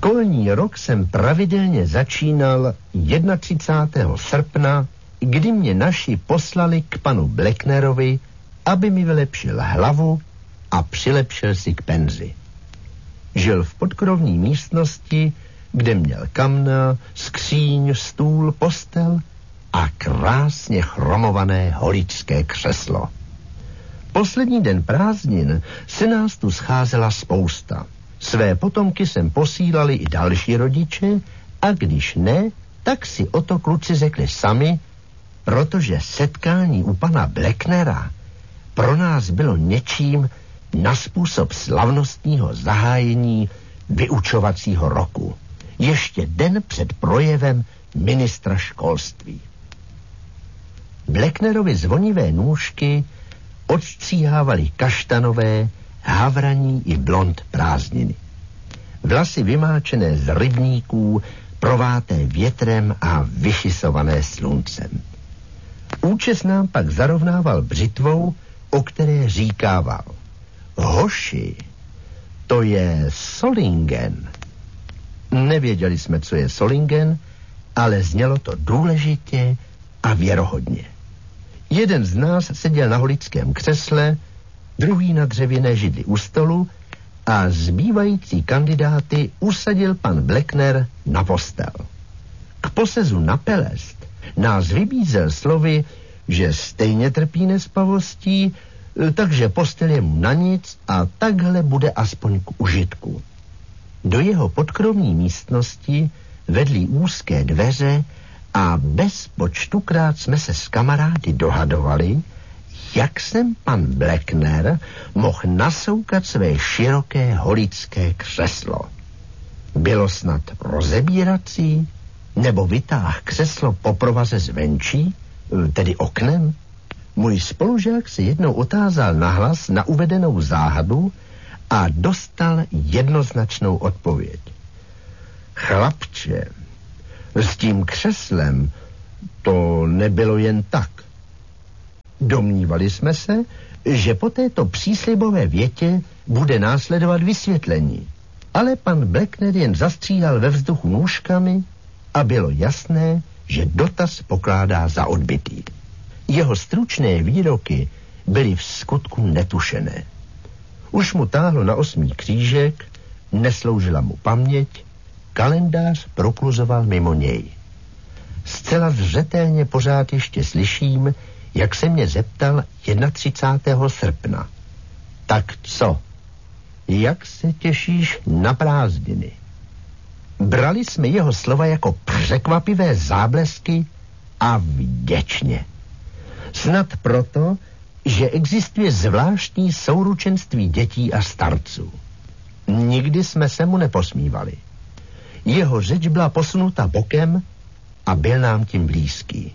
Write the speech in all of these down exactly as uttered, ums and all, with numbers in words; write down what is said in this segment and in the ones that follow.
Školní rok jsem pravidelně začínal třicátého prvního srpna, kdy mě naši poslali k panu Blacknerovi, aby mi vylepšil hlavu a přilepšil si k penzi. Žil v podkrovní místnosti, kde měl kamna, skříň, stůl, postel a krásně chromované holičské křeslo. Poslední den prázdnin se nás tu scházela spousta. Své potomky sem posílali i další rodiče a když ne, tak si o to kluci řekli sami, protože setkání u pana Blacknera pro nás bylo něčím na způsob slavnostního zahájení vyučovacího roku. Ještě den před projevem ministra školství. Blacknerovi zvonivé nůžky odstříhávaly kaštanové, havraní i blond prázdniny. Vlasy vymáčené z rybníků, prováté větrem a vyšisované sluncem. Účes nám pak zarovnával břitvou, o které říkával: hoši, to je Solingen. Nevěděli jsme, co je Solingen, ale znělo to důležitě a věrohodně. Jeden z nás seděl na holičském křesle, druhý na dřevěné židli u stolu a zbývající kandidáty usadil pan Blackner na postel. K posezu na pelest nás vybízel slovy, že stejně trpí nespavostí, takže postel je mu na nic a takhle bude aspoň k užitku. Do jeho podkrovní místnosti vedly úzké dveře a bezpočtukrát jsme se s kamarády dohadovali, jak jsem pan Blackner mohl nasoukat své široké holičské křeslo. Bylo snad rozebírací, nebo vytáhl křeslo po provaze zvenčí, tedy oknem? Můj spolužák se jednou otázal nahlas na uvedenou záhadu a dostal jednoznačnou odpověď. Chlapče, s tím křeslem to nebylo jen tak. Domnívali jsme se, že po této příslibové větě bude následovat vysvětlení, ale pan Blackner jen zastříhal ve vzduchu nůžkami a bylo jasné, že dotaz pokládá za odbytý. Jeho stručné výroky byly v skutku netušené. Už mu táhlo na osmý křížek, nesloužila mu paměť, kalendář prokluzoval mimo něj. Zcela zřetelně pořád ještě slyším, jak se mě zeptal třicátého prvního srpna. Tak co? Jak se těšíš na prázdniny? Brali jsme jeho slova jako překvapivé záblesky a vděčně. Snad proto, že existuje zvláštní souručenství dětí a starců. Nikdy jsme se mu neposmívali. Jeho řeč byla posunuta bokem a byl nám tím blízký.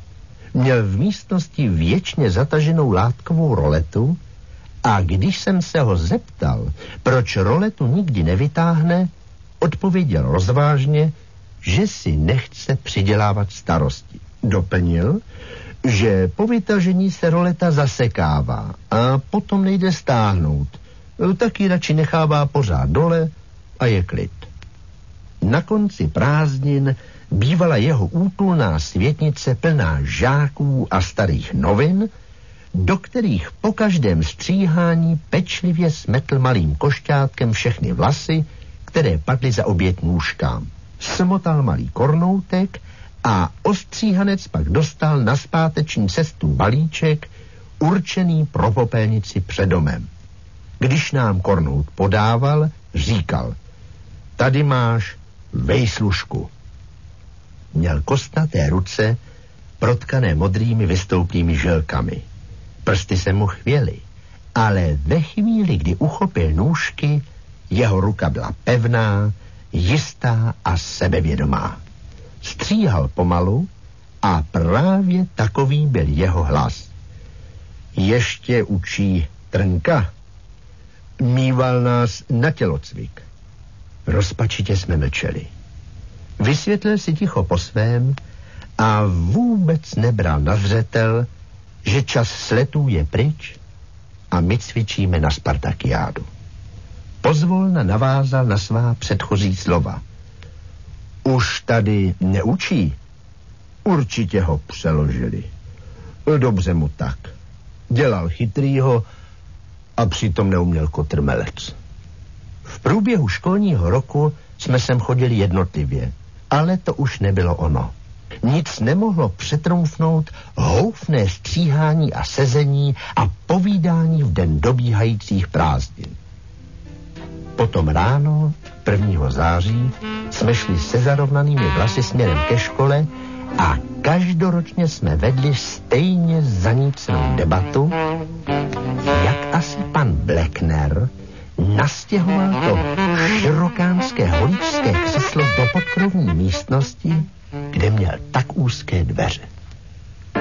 Měl v místnosti věčně zataženou látkovou roletu a když jsem se ho zeptal, proč roletu nikdy nevytáhne, odpověděl rozvážně, že si nechce přidělávat starosti. Doplnil, že po vytažení se roleta zasekává a potom nejde stáhnout. Taky radši nechává pořád dole a je klid. Na konci prázdnin bývala jeho útulná světnice plná žáků a starých novin, do kterých po každém stříhání pečlivě smetl malým košťátkem všechny vlasy, které padly za oběť nůžkám. Smotal malý kornoutek a ostříhanec pak dostal na zpáteční cestu balíček určený pro popelnici před domem. Když nám kornout podával, říkal: tady máš vejslušku. Měl kostnaté ruce, protkané modrými vystouplými žilkami. Prsty se mu chvěly, ale ve chvíli, kdy uchopil nůžky, jeho ruka byla pevná, jistá a sebevědomá. Stříhal pomalu a právě takový byl jeho hlas. Ještě učí Trnka. Míval nás na tělocvik. Rozpačitě jsme mlčeli. Vysvětlil si ticho po svém a vůbec nebral na zřetel, že čas sletů je pryč a my cvičíme na Spartakiádu. pozvolna navázal na svá předchozí slova. Už tady neučí? Určitě ho přeložili. Dobře mu tak. Dělal chytrýho a přitom neuměl kotrmelec. V průběhu školního roku jsme sem chodili jednotlivě, ale to už nebylo ono. Nic nemohlo přetrumfnout houfné stříhání a sezení a povídání v den dobíhajících prázdnin. Potom ráno, prvního září, jsme šli se zarovnanými vlasy směrem ke škole a každoročně jsme vedli stejně zanícenou debatu, jak asi pan Blackner nastěhoval to širokánské holičské křeslo do podkrovní místnosti, kde měl tak úzké dveře.